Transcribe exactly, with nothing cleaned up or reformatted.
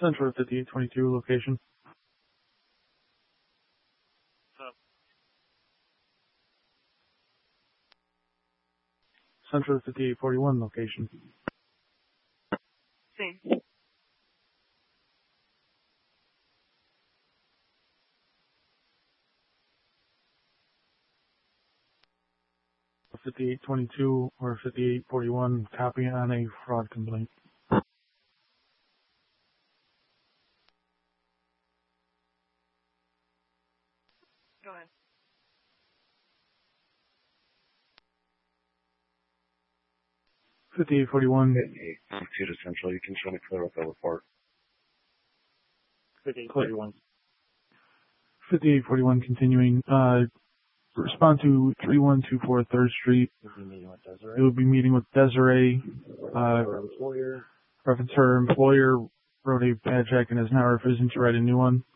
Central fifty-eight twenty-two location. Up. Central fifty-eight forty-one location. Same. fifty-eight twenty-two or fifty-eight forty-one, copy on a fraud complaint. Go ahead. fifty-eight forty-one. Hey, two to Central, you can try to clear up that report. fifty-eight forty-one. fifty-eight forty-one continuing. Uh, respond to three one two four third Street. We'll be meeting with Desiree. It would be meeting with Desiree. Uh, Our employer. reference her employer wrote a bad check and is now refusing to write a new one.